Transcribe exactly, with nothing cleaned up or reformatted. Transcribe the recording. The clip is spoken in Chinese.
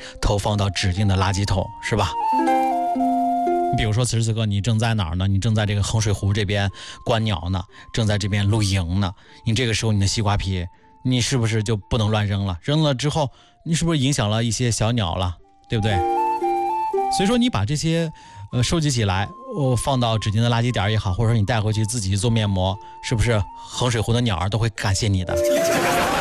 投放到指定的垃圾桶，是吧？比如说此时此刻你正在哪儿呢？你正在这个衡水湖这边观鸟呢，正在这边露营呢。你这个时候你的西瓜皮，你是不是就不能乱扔了？扔了之后，你是不是影响了一些小鸟了？对不对？所以说你把这些呃收集起来，我、呃、放到指定的垃圾点也好，或者说你带回去自己做面膜，是不是衡水湖的鸟儿都会感谢你的？